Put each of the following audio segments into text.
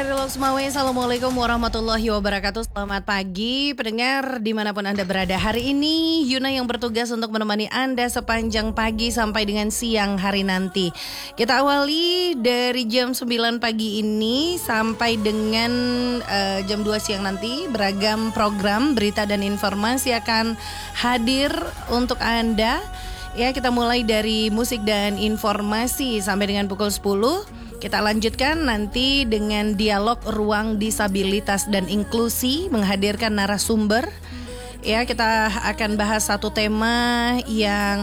dari Loksmawe. Assalamualaikum warahmatullahi wabarakatuh. Selamat pagi pendengar dimanapun Anda berada. Hari ini Yuna yang bertugas untuk menemani Anda sepanjang pagi sampai dengan siang hari nanti. Kita awali dari jam 9 pagi ini sampai dengan jam 2 siang nanti. Beragam program, berita dan informasi akan hadir untuk Anda. Ya, kita mulai dari musik dan informasi sampai dengan pukul 10. Kita lanjutkan nanti dengan dialog ruang disabilitas dan inklusi menghadirkan narasumber. Ya, kita akan bahas satu tema yang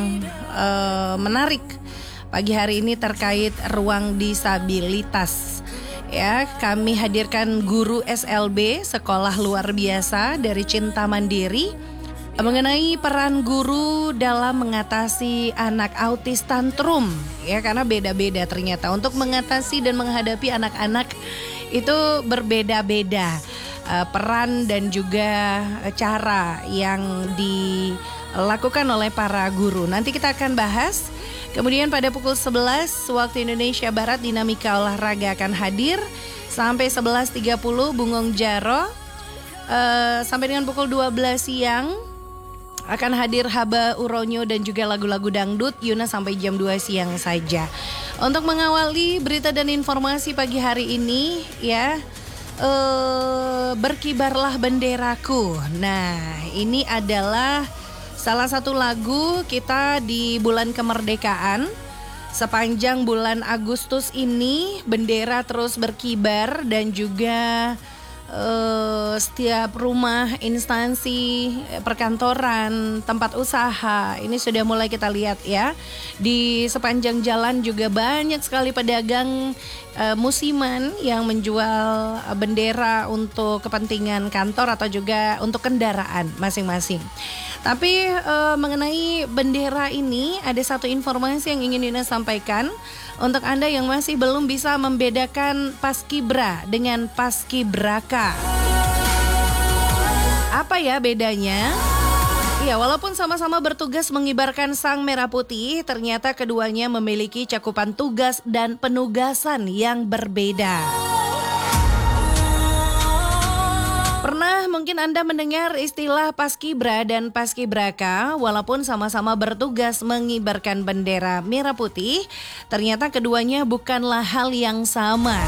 menarik pagi hari ini terkait ruang disabilitas. Ya, kami hadirkan guru SLB Sekolah Luar Biasa dari Cinta Mandiri mengenai peran guru dalam mengatasi anak autis tantrum. Ya, karena beda-beda ternyata untuk mengatasi dan menghadapi anak-anak itu berbeda-beda peran dan juga cara yang dilakukan oleh para guru. Nanti kita akan bahas. Kemudian pada pukul 11 waktu Indonesia Barat dinamika olahraga akan hadir sampai 11.30 Bungong Jaro. Sampai dengan pukul 12 siang akan hadir Haba Uronyo dan juga lagu-lagu dangdut Yuna sampai jam 2 siang saja. Untuk mengawali berita dan informasi pagi hari ini ya, berkibarlah benderaku. Nah, ini adalah salah satu lagu kita di bulan kemerdekaan. Sepanjang bulan Agustus ini bendera terus berkibar dan juga setiap rumah, instansi, perkantoran, tempat usaha ini sudah mulai kita lihat ya. Di sepanjang jalan juga banyak sekali pedagang musiman yang menjual bendera untuk kepentingan kantor atau juga untuk kendaraan masing-masing. Tapi mengenai bendera ini ada satu informasi yang ingin Nina sampaikan untuk Anda yang masih belum bisa membedakan Paskibra dengan Paskibraka. Apa ya bedanya? Ya, walaupun sama-sama bertugas mengibarkan sang merah putih, ternyata keduanya memiliki cakupan tugas dan penugasan yang berbeda. Pernah mungkin Anda mendengar istilah Paskibra dan Paskibraka, walaupun sama-sama bertugas mengibarkan bendera merah putih, ternyata keduanya bukanlah hal yang sama.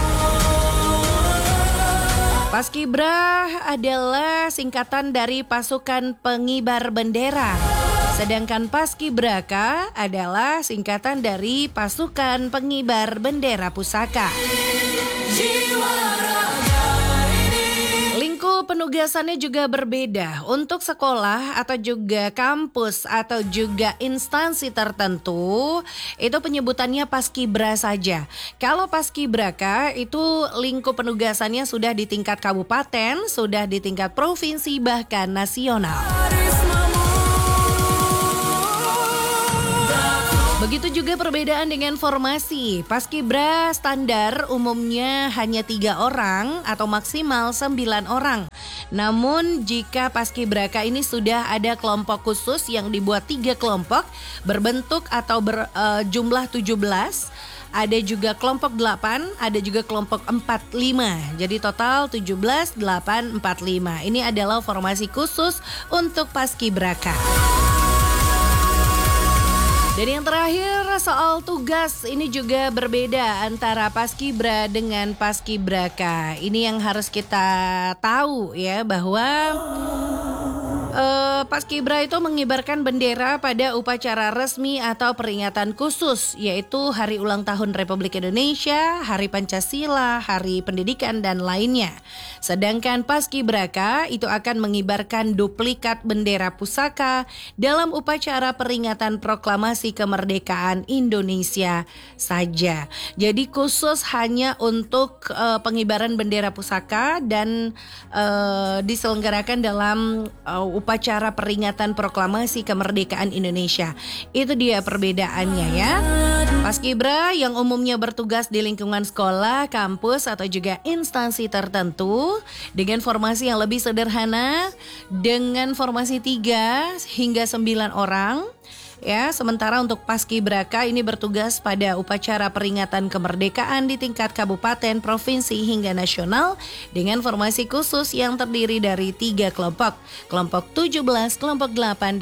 Paskibra adalah singkatan dari pasukan pengibar bendera, sedangkan Paskibraka adalah singkatan dari pasukan pengibar bendera pusaka. Lingkup penugasannya juga berbeda. Untuk sekolah atau juga kampus atau juga instansi tertentu itu penyebutannya Paskibra saja. Kalau Paskibraka itu lingkup penugasannya sudah di tingkat kabupaten, sudah di tingkat provinsi bahkan nasional. Begitu juga perbedaan dengan formasi. Paskibra standar umumnya hanya 3 orang atau maksimal 9 orang. Namun jika Paskibraka ini sudah ada kelompok khusus yang dibuat 3 kelompok berbentuk atau berjumlah 17. Ada juga kelompok 8, ada juga kelompok 45. Jadi total 17, 8, 45. Ini adalah formasi khusus untuk Paskibraka. Dan yang terakhir soal tugas ini juga berbeda antara Paskibra dengan Paskibraka. Ini yang harus kita tahu ya bahwa Paskibra itu mengibarkan bendera pada upacara resmi atau peringatan khusus, yaitu Hari Ulang Tahun Republik Indonesia, Hari Pancasila, Hari Pendidikan, dan lainnya. Sedangkan Paskibraka itu akan mengibarkan duplikat bendera pusaka dalam upacara peringatan proklamasi kemerdekaan Indonesia saja. Jadi khusus hanya untuk pengibaran bendera pusaka dan diselenggarakan dalam upacara peringatan proklamasi kemerdekaan Indonesia. Itu dia perbedaannya ya. Paskibra yang umumnya bertugas di lingkungan sekolah, kampus atau juga instansi tertentu dengan formasi yang lebih sederhana dengan formasi 3 hingga 9 orang. Ya, sementara untuk Paskibraka ini bertugas pada upacara peringatan kemerdekaan di tingkat kabupaten, provinsi hingga nasional dengan formasi khusus yang terdiri dari 3 kelompok. Kelompok 17, kelompok 8